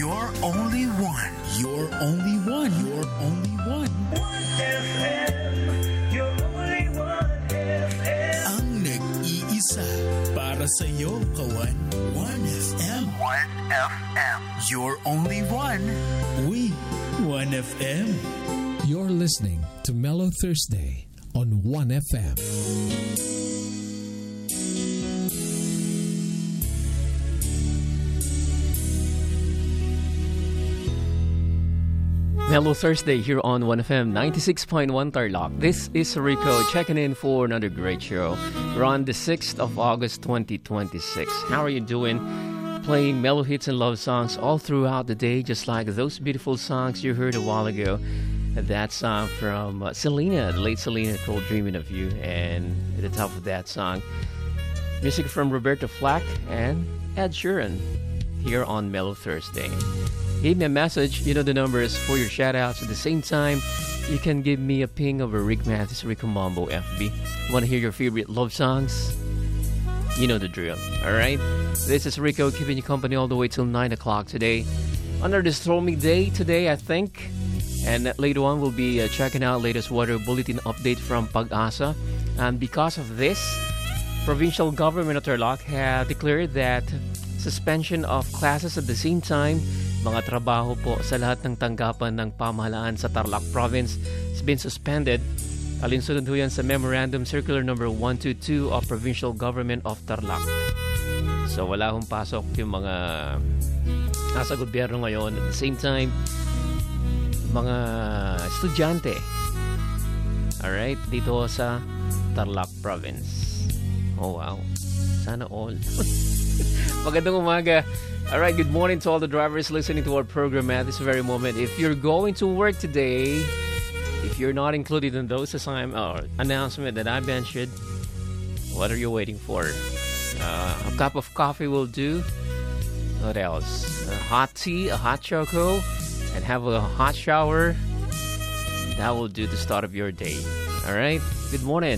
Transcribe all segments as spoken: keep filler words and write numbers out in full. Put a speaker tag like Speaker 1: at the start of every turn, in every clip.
Speaker 1: You're only one. You're only one. You're only one.
Speaker 2: one F M. You're only one F M.
Speaker 1: Ang nag-iisa para sa'yo, kawan. one F M. one F M. You're only one. We, one F M.
Speaker 3: You're listening to Mellow Thursday on one F M.
Speaker 4: Mellow Thursday here on one F M ninety-six point one Tarlac. This is Rico checking in for another great show. We're on the sixth of August twenty twenty-six. How are you doing? Playing mellow hits and love songs all throughout the day, just like those beautiful songs you heard a while ago. That song from uh, Selena, the late Selena, called Dreaming of You. And at the top of that song, music from Roberta Flack and Ed Sheeran here on Mellow Thursday. Give me a message, you know the numbers for your shoutouts. At the same time, you can give me a ping over Rick Mathis, Rico Mambo F B. Want to hear your favorite love songs? You know the drill, alright? This is Rico keeping you company all the way till nine o'clock today. Under this stormy day today, I think. And later on, we'll be uh, checking out latest weather bulletin update from Pag-asa. And because of this, provincial government of Tarlac had declared that suspension of classes at the same time, mga trabaho po sa lahat ng tanggapan ng pamahalaan sa Tarlac Province has been suspended. Alinsunod ho yan sa Memorandum Circular number one twenty-two of Provincial Government of Tarlac. So wala hong pasok yung mga nasa gobyerno ngayon. At the same time, mga estudyante. Alright, dito sa Tarlac Province. Oh wow, sana all. Magandang umaga. Alright, good morning to all the drivers listening to our program at this very moment. If you're going to work today, if you're not included in those assignment or announcement that I mentioned, what are you waiting for? Uh, a cup of coffee will do. What else? A hot tea, a hot choco, and have a hot shower. That will do the start of your day. Alright, good morning.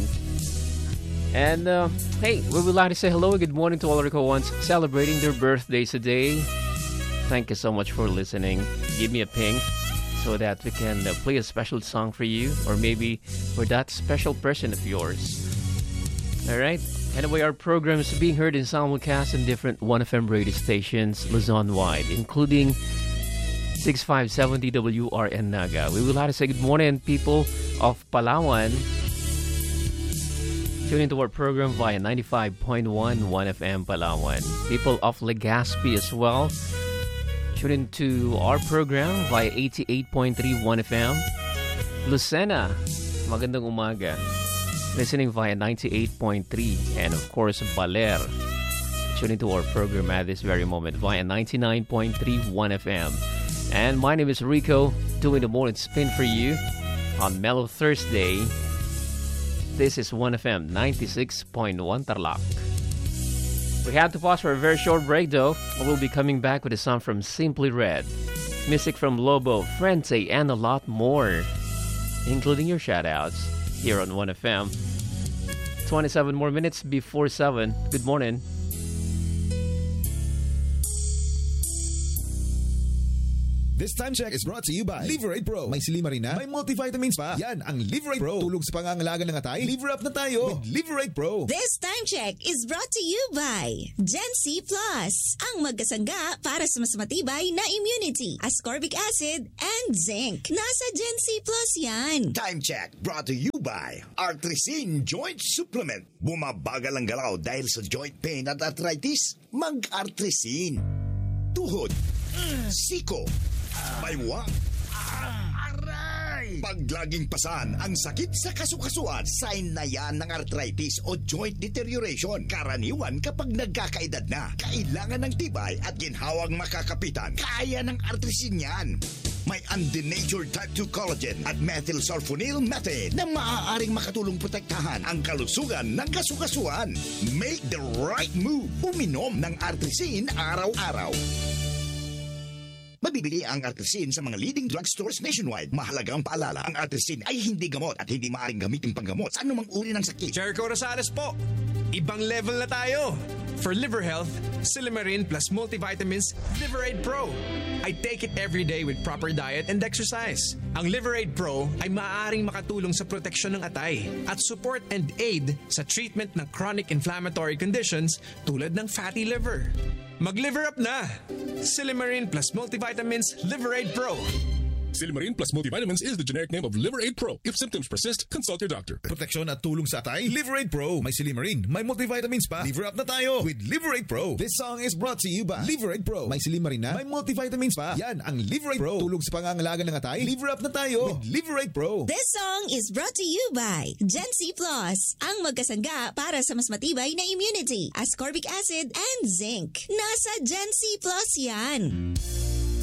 Speaker 4: And, uh, hey, we would like to say hello and good morning to all Rico ones celebrating their birthdays today. Thank you so much for listening. Give me a ping so that we can uh, play a special song for you or maybe for that special person of yours. Alright? Anyway, our program is being heard in simulcast in different one F M radio stations Luzon-wide, including six five seven D W R N Naga. We would like to say good morning, people of Palawan. Tune into our program via ninety-five point one one F M Palawan. People of Legazpi as well. Tune into our program via eighty-eight point three one F M. Lucena, magandang umaga. Listening via ninety-eight point three. And of course, Baler. Tune into our program at this very moment via ninety-nine point three one F M. And my name is Rico, doing the morning spin for you on Mellow Thursday. This is one F M ninety-six point one Tarlac. We had to pause for a very short break though. We'll be coming back with a song from Simply Red, music from Lobo, Frente, and a lot more, including your shoutouts here on one F M. twenty-seven more minutes before seven. Good morning.
Speaker 5: This time check is brought to you by Liverate Pro. May silimarina, may multivitamins pa. Yan ang Liverate Pro. Tulog sa pangangalaga ng atay. Liver up na tayo with Liverate Pro.
Speaker 6: This time check is brought to you by Gen C Plus. Ang magkasangga para sa mas matibay na immunity, ascorbic acid, and zinc. Nasa Gen C Plus yan.
Speaker 7: Time check brought to you by Artresin Joint Supplement. Bumabagal ang galaw dahil sa joint pain at arthritis. Mag-Artresin. Tuhod. Siko. Baywang. Aray! Pag laging pasan ang sakit sa kasukasuan, sign na yan ng arthritis o joint deterioration. Karaniwan kapag nagkakaedad na. Kailangan ng tibay at ginhawang makakapitan. Kaya ng Artresin yan. May undenatured type two collagen at methylsulfonyl methane na maaaring makatulong protektahan ang kalusugan ng kasukasuan. Make the right move. Uminom ng Artresin araw-araw. Mabibili ang Artresin sa mga leading drugstores nationwide. Mahalagang paalala, ang Artresin ay hindi gamot at hindi maaaring gamitin panggamot sa anumang uri ng sakit.
Speaker 8: Jericho Rosales po, ibang level na tayo. For liver health, Silimarin plus multivitamins Liverade Pro. I take it every day with proper diet and exercise. Ang Liverade Pro ay maaaring makatulong sa proteksyon ng atay at support and aid sa treatment ng chronic inflammatory conditions tulad ng fatty liver. Mag-liver up na! Silimarin plus multivitamins Liverade Pro.
Speaker 9: Silimarin plus multivitamins is the generic name of Liverade Pro. If symptoms persist, consult your doctor.
Speaker 5: Proteksyon at tulong sa atay, Liverade Pro. May Silimarin, may multivitamins pa. Liver up na tayo with Liverade Pro. This song is brought to you by Liverade Pro. May Silimarin na, may multivitamins pa. Yan ang Liverade Pro. Tulong sa pangangalaga ng atay, liver up na tayo with Liverade Pro.
Speaker 6: This song is brought to you by Gen C Plus, ang magkasangga para sa mas matibay na immunity, ascorbic acid and zinc. Nasa Gen C Plus yan.